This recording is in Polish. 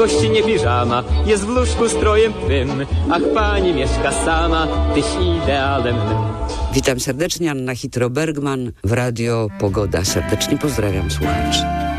Gości nie piżama, jest w łóżku strojem twym, ach pani mieszka sama, tyś idealem mym. Witam serdecznie, Anna Hitro-Bergman w Radio Pogoda. Serdecznie pozdrawiam słuchaczy.